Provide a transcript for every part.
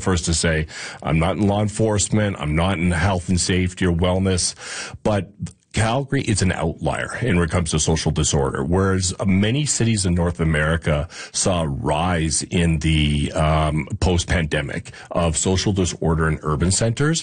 first to say, I'm not in law enforcement, I'm not in health and safety or wellness, but Calgary is an outlier when it comes to social disorder, whereas many cities in North America saw a rise in the post-pandemic of social disorder in urban centers.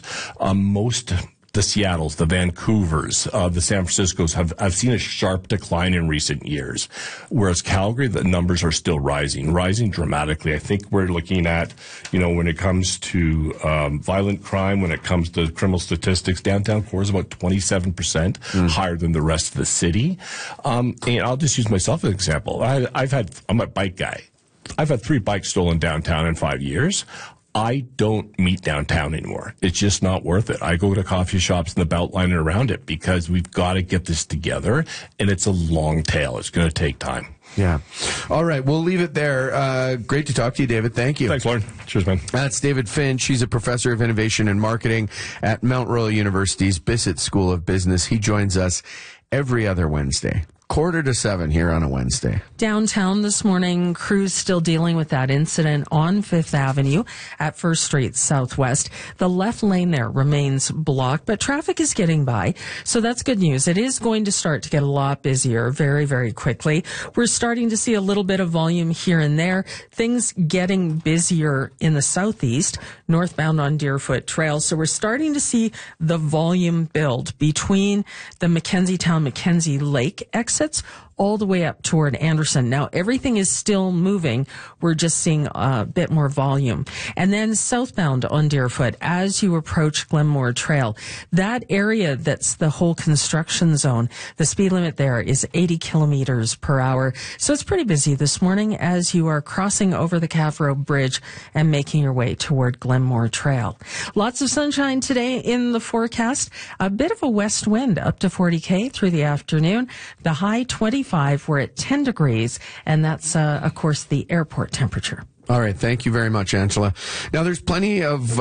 The Seattles, the Vancouvers, the San Franciscos have seen a sharp decline in recent years, whereas Calgary, the numbers are still rising dramatically. I think we're looking at, when it comes to violent crime, when it comes to criminal statistics, downtown core is about 27% higher than the rest of the city. And I'll just use myself as an example. I'm a bike guy. I've had 3 bikes stolen downtown in 5 years. I don't meet downtown anymore. It's just not worth it. I go to coffee shops in the Beltline and around it because we've got to get this together, and it's a long tail. It's going to take time. Yeah. All right. We'll leave it there. Great to talk to you, David. Thank you. Thanks, Lauren. Cheers, man. That's David Finch. He's a professor of innovation and marketing at Mount Royal University's Bissett School of Business. He joins us every other Wednesday. 6:45 here on a Wednesday. Downtown this morning, crews still dealing with that incident on 5th Avenue at First Street Southwest. The left lane there remains blocked, but traffic is getting by. So that's good news. It is going to start to get a lot busier very, very quickly. We're starting to see a little bit of volume here and there. Things getting busier in the southeast, northbound on Deerfoot Trail. So we're starting to see the volume build between the Mackenzie Town, Mackenzie Lake exits all the way up toward Anderson. Now, everything is still moving. We're just seeing a bit more volume. And then southbound on Deerfoot, as you approach Glenmore Trail, that area that's the whole construction zone, the speed limit there is 80 kilometers per hour. So it's pretty busy this morning as you are crossing over the Cavro Bridge and making your way toward Glenmore Trail. Lots of sunshine today in the forecast. A bit of a west wind up to 40 through the afternoon. The high 25. We're at 10 degrees, and that's, of course, the airport temperature. All right. Thank you very much, Angela. Now, there's plenty of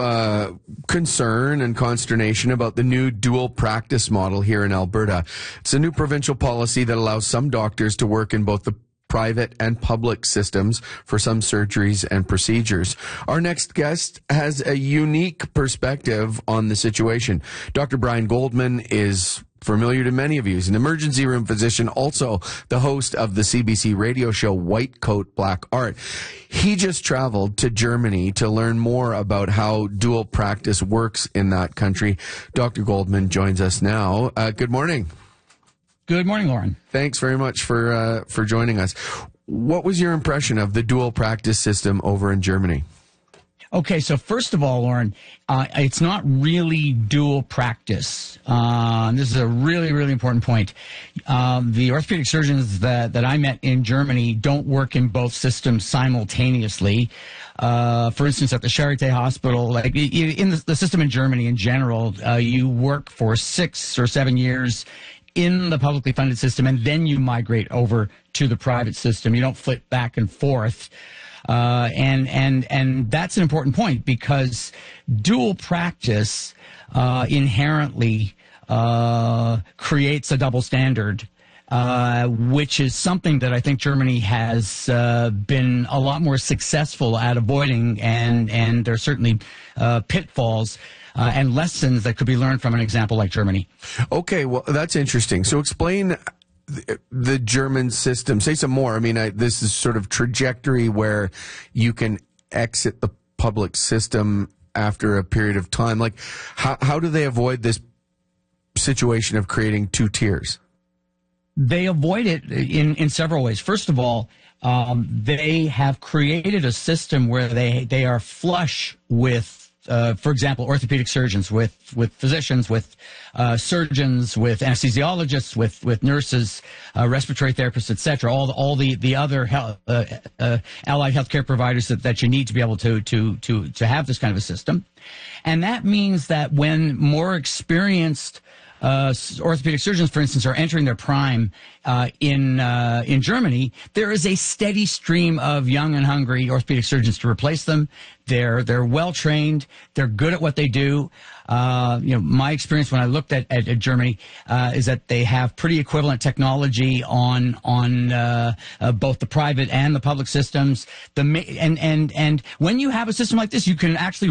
concern and consternation about the new dual practice model here in Alberta. It's a new provincial policy that allows some doctors to work in both the private and public systems for some surgeries and procedures. Our next guest has a unique perspective on the situation. Dr. Brian Goldman is familiar to many of you. He's an emergency room physician, also the host of the CBC radio show White Coat, Black Art. He just traveled to Germany to learn more about how dual practice works in that country. Dr. Goldman joins us now. Good morning. Good morning, Lauren. Thanks very much for joining us. What was your impression of the dual practice system over in Germany? Okay, so first of all, Lauren, it's not really dual practice. This is a really, really important point. The orthopedic surgeons that I met in Germany don't work in both systems simultaneously. For instance, at the Charité Hospital, like in the system in Germany in general, you work for 6 or 7 years in the publicly funded system, and then you migrate over to the private system. You don't flip back and forth. And that's an important point because dual practice inherently creates a double standard, which is something that I think Germany has been a lot more successful at avoiding, and there are certainly pitfalls and lessons that could be learned from an example like Germany. Okay, well, that's interesting. So explain the German system. Say some more. I mean, this is sort of trajectory where you can exit the public system after a period of time. Like, how do they avoid this situation of creating 2 tiers? They avoid it in several ways. First of all, they have created a system where they are flush with, for example, orthopedic surgeons, with physicians, with surgeons, with anesthesiologists, with nurses, respiratory therapists, etc. All the other allied healthcare providers that you need to be able to have this kind of a system, and that means that when more experienced orthopedic surgeons, for instance, are entering their prime in Germany, there is a steady stream of young and hungry orthopedic surgeons to replace them. They're well trained. They're good at what they do. My experience when I looked at Germany is that they have pretty equivalent technology on both the private and the public systems. And when you have a system like this, you can actually